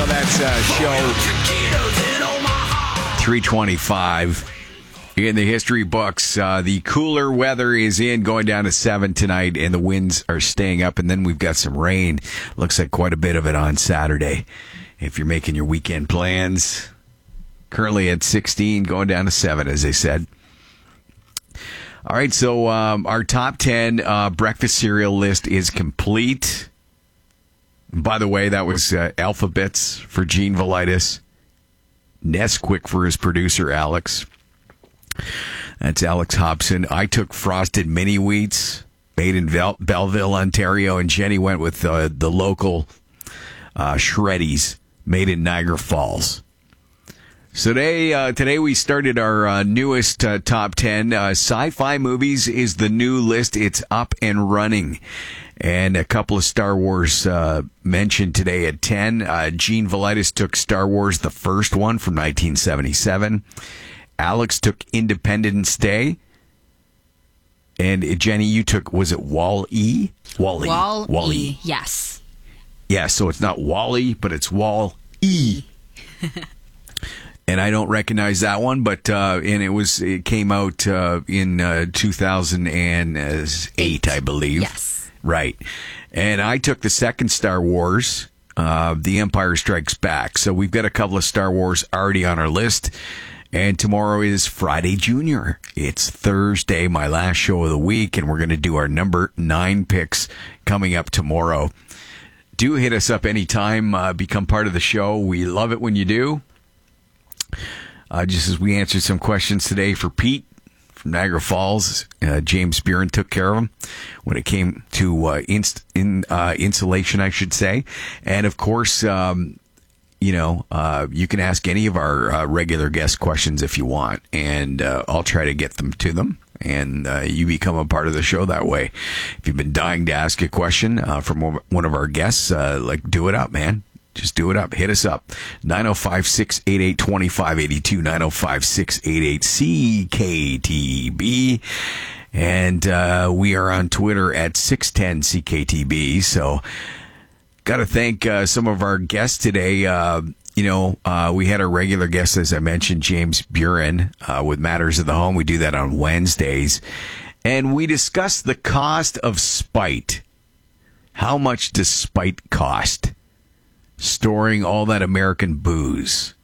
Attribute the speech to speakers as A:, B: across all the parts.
A: So that's show 325 in the history books. The cooler weather is in, going down to 7 tonight, and the winds are staying up. And then we've got some rain. Looks like quite a bit of it on Saturday. If you're making your weekend plans, currently at 16, going down to 7, as they said. All right, so our top 10 breakfast cereal list is complete. By the way, that was Alphabets for Gene Velitis, Nesquik for his producer, Alex. That's Alex Hobson. I took Frosted Mini Wheats, made in Belleville, Ontario, and Jenny went with the local Shreddies, made in Niagara Falls. So today we started our newest top 10. Sci-fi movies is the new list. It's up and running. And a couple of Star Wars mentioned today at 10. Gene Velitis took Star Wars, the first one from 1977. Alex took Independence Day. And Jenny, you took, was it Wall-E? Wall-E,
B: yes.
A: Yeah, so it's not Wall-E, but it's Wall-E. And I don't recognize that one, but and it came out in 2008, I believe.
B: Yes.
A: Right. And I took the second Star Wars, The Empire Strikes Back. So we've got a couple of Star Wars already on our list. And tomorrow is Friday Junior. It's Thursday, my last show of the week, and we're going to do our number 9 picks coming up tomorrow. Do hit us up anytime. Become part of the show. We love it when you do. Just as we answered some questions today for Pete from Niagara Falls, James Buren took care of him when it came to insulation, I should say. And of course, you can ask any of our regular guest questions if you want, and I'll try to get them to them. And you become a part of the show that way. If you've been dying to ask a question from one of our guests, do it up, man. Just do it up. Hit us up. 905-688-2582, 905-688-CKTB. And we are on Twitter at 610CKTB. So got to thank some of our guests today. We had our regular guest, as I mentioned, James Buren, with Matters of the Home. We do that on Wednesdays. And we discussed the cost of spite. How much does spite cost? Storing all that American booze.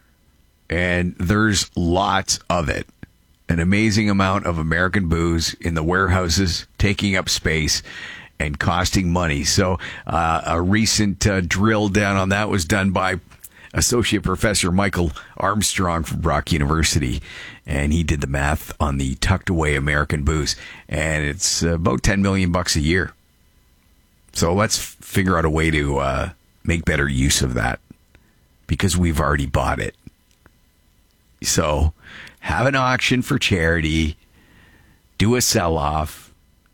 A: And there's lots of it. An amazing amount of American booze in the warehouses, taking up space and costing money. So a recent drill down on that was done by Associate Professor Michael Armstrong from Brock University. And he did the math on the tucked away American booze. And it's about $10 million a year. So let's figure out a way to make better use of that, because we've already bought it. So have an auction for charity, do a sell-off,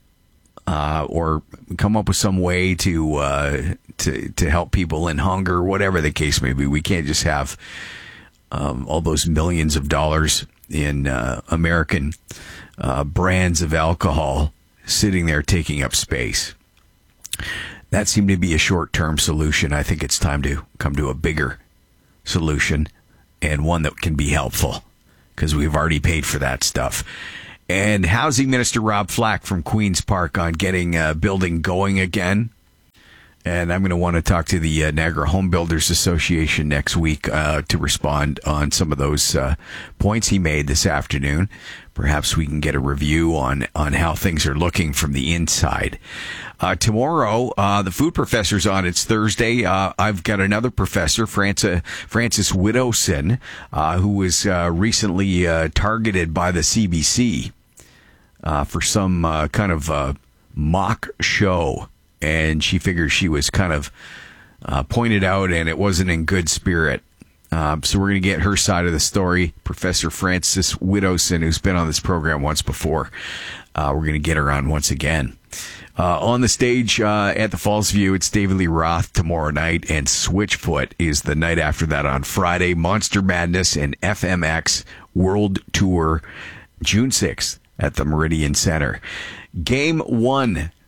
A: or come up with some way to help people in hunger, whatever the case may be. We can't just have all those millions of dollars in American brands of alcohol sitting there taking up space. That seemed to be a short-term solution. I think it's time to come to a bigger solution, and one that can be helpful, because we've already paid for that stuff. And Housing Minister Rob Flack from Queen's Park on getting a building going again. And I'm going to want to talk to the Niagara Home Builders Association next week to respond on some of those points he made this afternoon. Perhaps we can get a review on how things are looking from the inside. Tomorrow, the food professor's on. It's Thursday. I've got another professor, Francis Widdowson, who was recently targeted by the CBC for some kind of mock show. And she figures she was kind of pointed out, and it wasn't in good spirit. So we're going to get her side of the story. Professor Francis Widdowson, who's been on this program once before. We're going to get her on once again. On the stage at the Falls View, it's David Lee Roth tomorrow night, and Switchfoot is the night after that on Friday. Monster Madness and FMX World Tour, June 6th at the Meridian Center. Game 1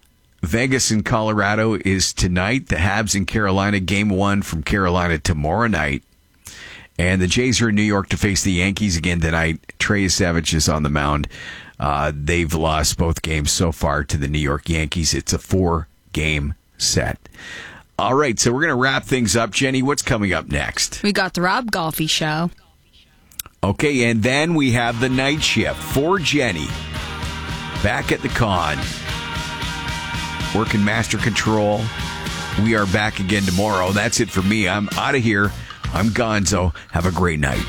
A: Vegas in Colorado is tonight. The Habs in Carolina, Game 1 from Carolina tomorrow night. And the Jays are in New York to face the Yankees again tonight. Trey Savage is on the mound. They've lost both games so far to the New York Yankees. It's a 4-game set. All right, so we're going to wrap things up. Jenny, what's coming up next?
B: We got the Rob Golfi Show.
A: Okay, and then we have the night shift for Jenny. Back at the con. Working Master Control. We are back again tomorrow. That's it for me. I'm out of here. I'm Gonzo. Have a great night.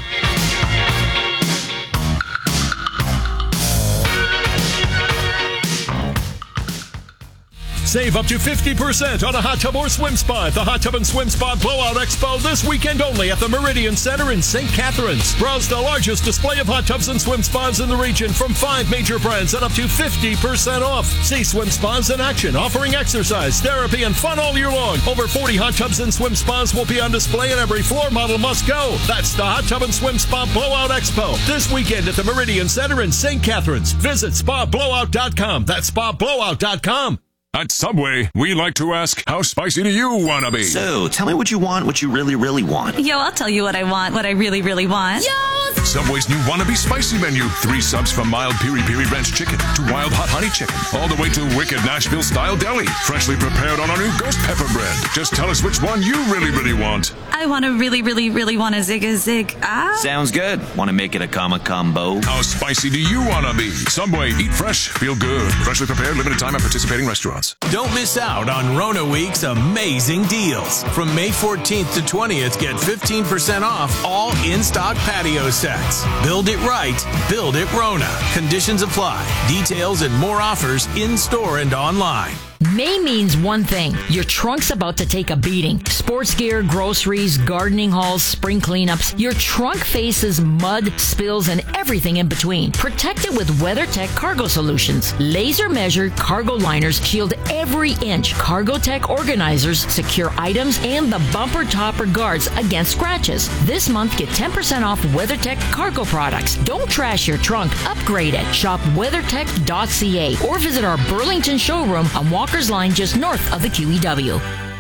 C: Save up to 50% on a hot tub or swim spa at the Hot Tub and Swim Spa Blowout Expo this weekend only at the Meridian Center in St. Catharines. Browse the largest display of hot tubs and swim spas in the region from 5 major brands at up to 50% off. See swim spas in action, offering exercise, therapy, and fun all year long. Over 40 hot tubs and swim spas will be on display and every floor model must go. That's the Hot Tub and Swim Spa Blowout Expo this weekend at the Meridian Center in St. Catharines. Visit spablowout.com. That's spablowout.com.
D: At Subway, we like to ask, how spicy do you want to be?
E: So, tell me what you want, what you really, really want.
F: Yo, I'll tell you what I want, what I really, really want.
B: Yo!
D: Subway's new Wannabe Spicy menu. 3 subs from mild piri-piri ranch chicken to wild hot honey chicken, all the way to wicked Nashville-style deli. Freshly prepared on our new ghost pepper bread. Just tell us which one you really, really want.
F: I want to really, really, really want a zig.
E: Sounds good. Want to make it a combo?
D: How spicy do you want to be? Subway, eat fresh, feel good. Freshly prepared, limited time at participating restaurants.
G: Don't miss out on Rona Week's amazing deals. From May 14th to 20th, get 15% off all in-stock patio sets. Build it right, build it Rona. Conditions apply. Details and more offers in-store and online.
H: May means one thing. Your trunk's about to take a beating. Sports gear, groceries, gardening hauls, spring cleanups. Your trunk faces mud, spills, and everything in between. Protect it with WeatherTech Cargo Solutions. Laser-measured cargo liners shield every inch. CargoTech organizers secure items and the bumper topper guards against scratches. This month, get 10% off WeatherTech cargo products. Don't trash your trunk. Upgrade it. Shop weathertech.ca or visit our Burlington showroom on Walker's Line just north of the QEW.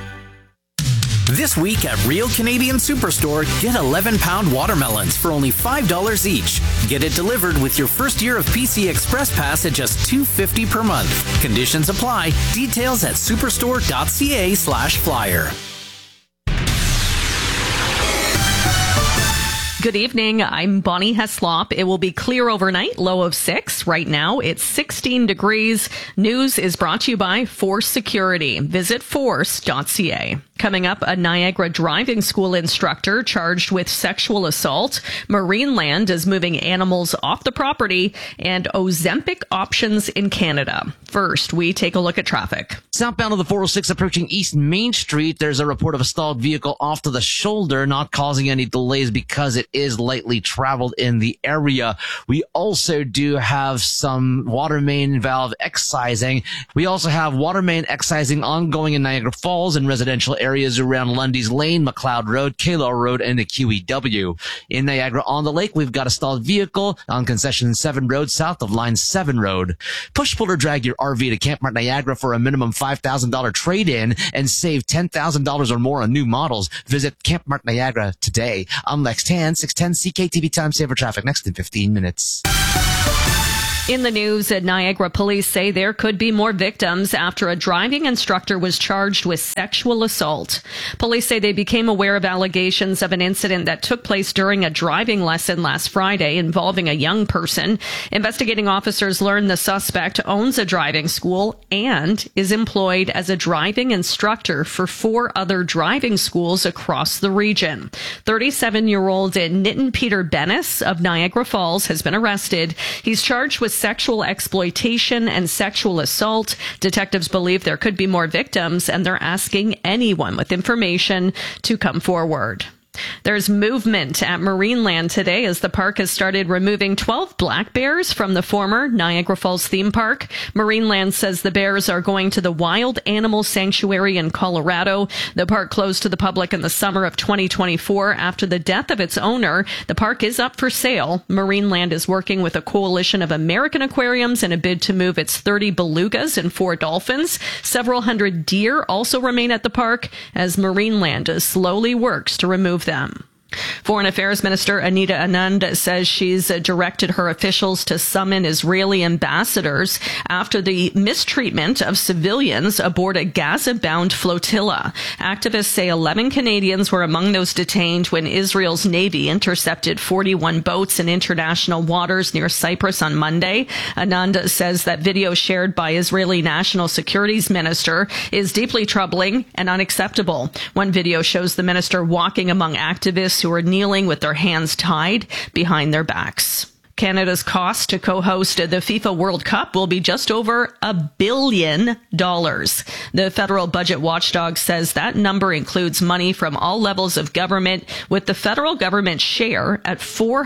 I: This week at Real Canadian Superstore, get 11-pound watermelons for only $5 each. Get it delivered with your first year of PC Express Pass at just $2.50 per month. Conditions apply. Details at superstore.ca/flyer.
J: Good evening. I'm Bonnie Heslop. It will be clear overnight, low of 6. Right now, it's 16 degrees. News is brought to you by Force Security. Visit force.ca. Coming up, a Niagara driving school instructor charged with sexual assault. Marineland is moving animals off the property, and Ozempic options in Canada. First, we take a look at traffic.
K: Southbound of the 406 approaching East Main Street, there's a report of a stalled vehicle off to the shoulder, not causing any delays because it is lightly traveled in the area. We also do have some water main valve excising. We also have water main excising ongoing in Niagara Falls and residential areas around Lundy's Lane, McLeod Road, Kalar Road, and the QEW. In Niagara on the Lake, we've got a stalled vehicle on Concession 7 Road south of Line 7 Road. Push, pull, or drag your RV to Camp Mart Niagara for a minimum $5,000 trade-in and save $10,000 or more on new models. Visit Camp Mart Niagara today. I'm Lex Tan, 610 CKTV Time Saver Traffic next in 15 minutes.
J: In the news, Niagara police say there could be more victims after a driving instructor was charged with sexual assault. Police say they became aware of allegations of an incident that took place during a driving lesson last Friday involving a young person. Investigating officers learned the suspect owns a driving school and is employed as a driving instructor for 4 other driving schools across the region. 37-year-old Nitin Peter Bennis of Niagara Falls has been arrested. He's charged with sexual exploitation and sexual assault. Detectives believe there could be more victims, and they're asking anyone with information to come forward. There's movement at Marineland today as the park has started removing 12 black bears from the former Niagara Falls theme park. Marineland says the bears are going to the Wild Animal Sanctuary in Colorado. The park closed to the public in the summer of 2024 after the death of its owner. The park is up for sale. Marineland is working with a coalition of American aquariums in a bid to move its 30 belugas and 4 dolphins. Several hundred deer also remain at the park as Marineland slowly works to remove them. Foreign Affairs Minister Anita Anand says she's directed her officials to summon Israeli ambassadors after the mistreatment of civilians aboard a Gaza-bound flotilla. Activists say 11 Canadians were among those detained when Israel's Navy intercepted 41 boats in international waters near Cyprus on Monday. Anand says that video shared by Israeli National Security's minister is deeply troubling and unacceptable. One video shows the minister walking among activists who are kneeling with their hands tied behind their backs. Canada's cost to co-host the FIFA World Cup will be just over $1 billion. The federal budget watchdog says that number includes money from all levels of government, with the federal government share at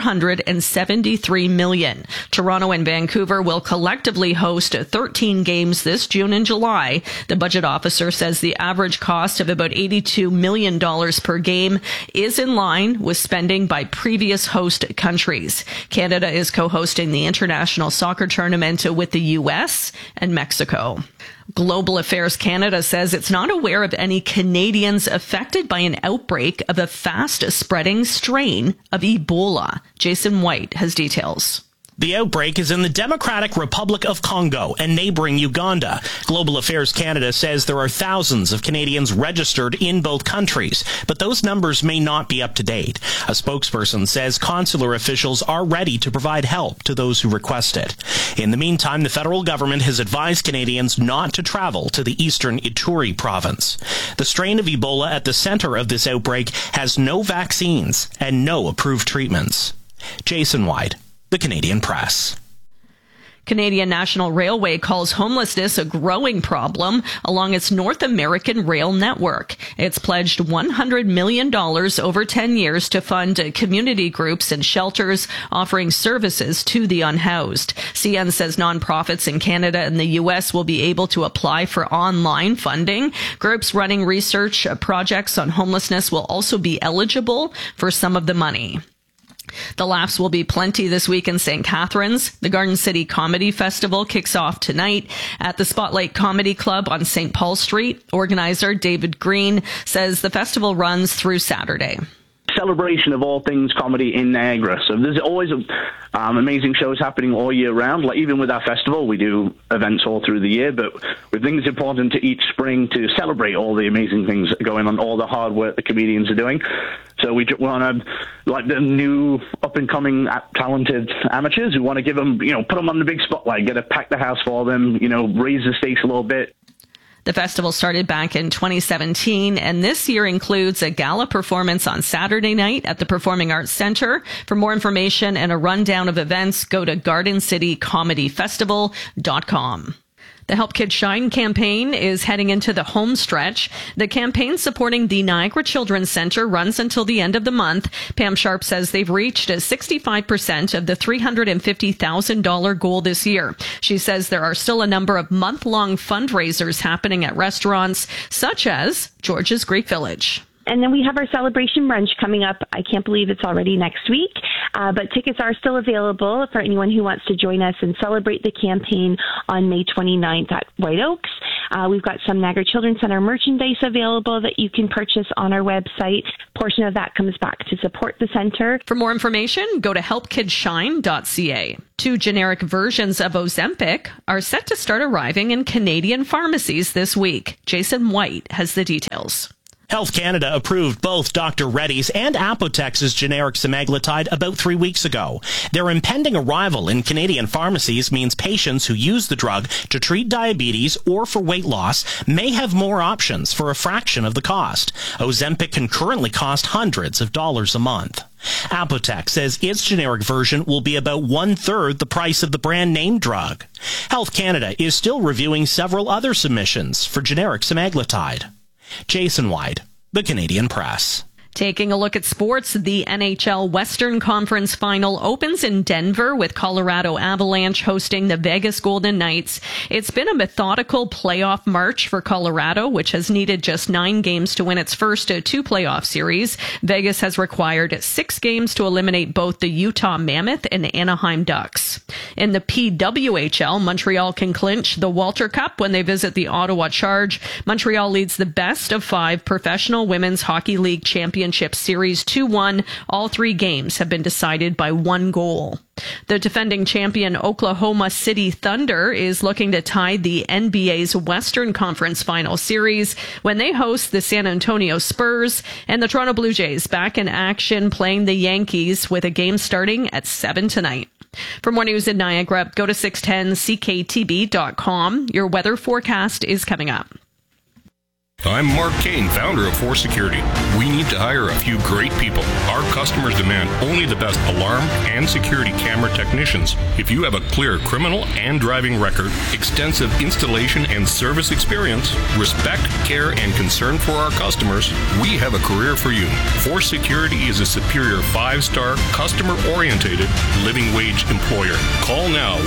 J: $473 million. Toronto and Vancouver will collectively host 13 games this June and July. The budget officer says the average cost of about $82 million per game is in line with spending by previous host countries. Canada is co-hosting the International Soccer Tournament with the U.S. and Mexico. Global Affairs Canada says it's not aware of any Canadians affected by an outbreak of a fast-spreading strain of Ebola. Jason White has details.
B: The outbreak is in the Democratic Republic of Congo and neighboring Uganda. Global Affairs Canada says there are thousands of Canadians registered in both countries, but those numbers may not be up to date. A spokesperson says consular officials are ready to provide help to those who request it. In the meantime, the federal government has advised Canadians not to travel to the eastern Ituri province. The strain of Ebola at the center of this outbreak has no vaccines and no approved treatments. Jason White, The Canadian Press.
J: Canadian National Railway calls homelessness a growing problem along its North American rail network. It's pledged $100 million over 10 years to fund community groups and shelters offering services to the unhoused. CN says nonprofits in Canada and the U.S. will be able to apply for online funding. Groups running research projects on homelessness will also be eligible for some of the money. The laughs will be plenty this week in St. Catharines. The Garden City Comedy Festival kicks off tonight at the Spotlight Comedy Club on St. Paul Street. Organizer David Green says the festival runs through Saturday.
L: Celebration of all things comedy in Niagara. So there's always amazing shows happening all year round. Like even with our festival, we do events all through the year, but we think it's important to each spring to celebrate all the amazing things going on, all the hard work the comedians are doing. So we want to, like the new up-and-coming talented amateurs, we want to give them, put them on the big spotlight, pack the house for them, raise the stakes a little bit.
J: The festival started back in 2017, and this year includes a gala performance on Saturday night at the Performing Arts Center. For more information and a rundown of events, go to GardenCityComedyFestival.com. The Help Kids Shine campaign is heading into the home stretch. The campaign supporting the Niagara Children's Center runs until the end of the month. Pam Sharp says they've reached 65% of the $350,000 goal this year. She says there are still a number of month-long fundraisers happening at restaurants such as George's Greek Village.
M: And then we have our celebration brunch coming up. I can't believe it's already next week, but tickets are still available for anyone who wants to join us and celebrate the campaign on May 29th at White Oaks. We've got some Niagara Children's Center merchandise available that you can purchase on our website. A portion of that comes back to support the center.
J: For more information, go to helpkidshine.ca. 2 generic versions of Ozempic are set to start arriving in Canadian pharmacies this week. Jason White has the details.
B: Health Canada approved both Dr. Reddy's and Apotex's generic semaglutide about 3 weeks ago. Their impending arrival in Canadian pharmacies means patients who use the drug to treat diabetes or for weight loss may have more options for a fraction of the cost. Ozempic can currently cost hundreds of dollars a month. Apotex says its generic version will be about 1/3 the price of the brand name drug. Health Canada is still reviewing several other submissions for generic semaglutide. Jason White, The Canadian Press.
J: Taking a look at sports, the NHL Western Conference Final opens in Denver with Colorado Avalanche hosting the Vegas Golden Knights. It's been a methodical playoff march for Colorado, which has needed just 9 games to win its first 2 playoff series. Vegas has required 6 games to eliminate both the Utah Mammoth and Anaheim Ducks. In the PWHL, Montreal can clinch the Walter Cup when they visit the Ottawa Charge. Montreal leads the best of 5 professional women's hockey league championship series 2-1. All 3 games have been decided by 1 goal. The defending champion Oklahoma City Thunder is looking to tie the NBA's Western Conference Final Series when they host the San Antonio Spurs, and the Toronto Blue Jays back in action playing the Yankees with a game starting at 7 tonight. For more news in Niagara, go to 610ckTB.com. Your weather forecast is coming up.
N: I'm Mark Kane, founder of Force Security. We need to hire a few great people. Our customers demand only the best alarm and security camera technicians. If you have a clear criminal and driving record, extensive installation and service experience, respect, care, and concern for our customers, we have a career for you. Force Security is a superior 5-star, customer-orientated, living wage employer. Call now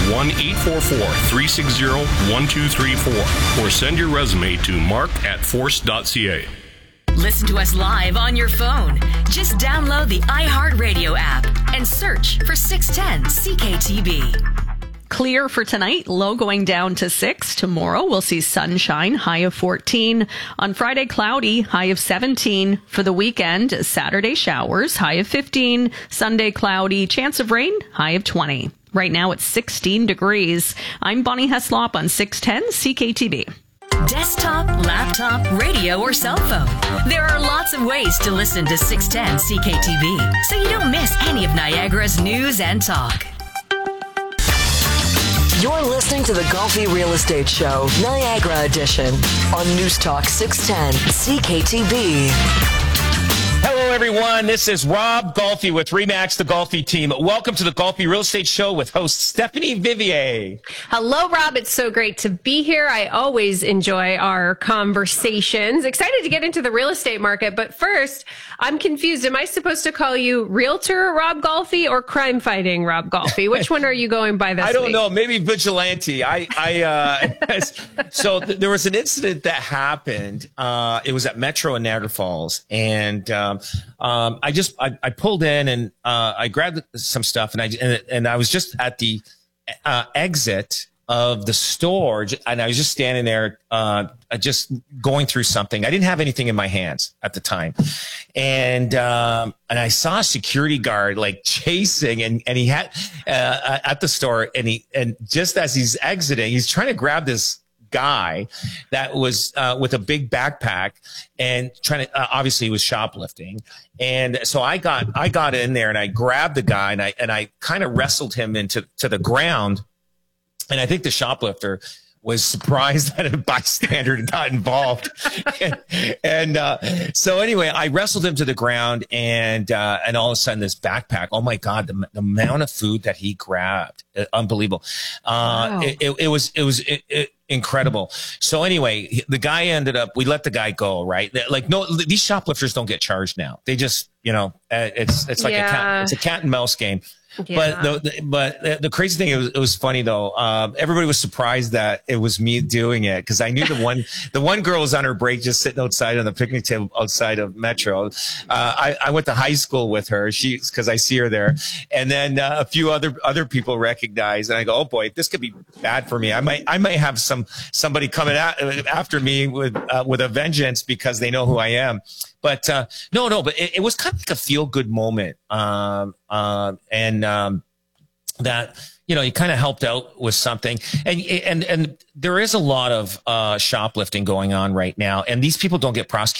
N: 1-844-360-1234 or send your resume to mark@force.ca.
O: Listen to us live on your phone. Just download the iHeartRadio app and search for 610 CKTB.
J: Clear for tonight, low going down to 6. Tomorrow we'll see sunshine, high of 14. On Friday, cloudy, high of 17. For the weekend, Saturday showers, high of 15. Sunday, cloudy, chance of rain, high of 20. Right now it's 16 degrees. I'm Bonnie Heslop on 610 CKTB.
O: Desktop, laptop, radio, or cell phone. There are lots of ways to listen to 610 CKTV, so you don't miss any of Niagara's news and talk.
P: You're listening to the Golfi Real Estate Show, Niagara Edition, on News Talk 610 CKTB.
Q: Hello, everyone. This is Rob Golfi with Remax, the Golfi team. Welcome to the Golfi Real Estate Show with host Stephanie Vivier.
R: Hello, Rob. It's so great to be here. I always enjoy our conversations. Excited to get into the real estate market. But first, I'm confused. Am I supposed to call you Realtor Rob Golfi or Crime Fighting Rob Golfi? Which one are you going by this week?
Q: I don't know. Maybe Vigilante. So there was an incident that happened. It was at Metro in Niagara Falls. And I pulled in and I grabbed some stuff and I was just at the exit of the store and I was just standing there just going through something. I didn't have anything in my hands at the time. And I saw a security guard like chasing and he had at the store and just as he's exiting, he's trying to grab this guy that was with a big backpack and trying to obviously he was shoplifting. And so I got in there and I grabbed the guy and I kind of wrestled him to the ground. And I think the shoplifter was surprised that a bystander got involved. So anyway, I wrestled him to the ground and all of a sudden this backpack, oh my God, the amount of food that he grabbed, unbelievable. Wow. It was incredible. So anyway, the guy we let the guy go, right? Like, no, these shoplifters don't get charged now. They just, it's like it's a cat and mouse game. Yeah. But the crazy thing, it was funny though. Everybody was surprised that it was me doing it because I knew the one girl was on her break just sitting outside on the picnic table outside of Metro. I went to high school with her. Because I see her there, and then a few other people recognized, and I go, oh boy, this could be bad for me. I might have somebody coming after me with a vengeance because they know who I am. But no, but it was kind of like a feel good moment. That, you kind of helped out with something. And there is a lot of shoplifting going on right now. And these people don't get prosecuted